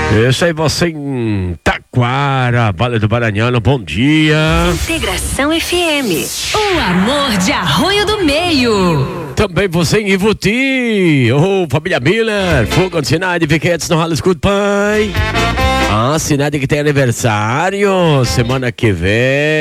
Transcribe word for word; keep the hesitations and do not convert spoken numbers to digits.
Isso aí, você em Taquara, Vale do Maranhão, bom dia. Integração F M. O amor de Arroio do Meio. Também você em Ivuti, ô oh, família Miller, fogo de cidade, piquetes no ralo escudo, pai. Ah, cidade que tem aniversário, semana que vem.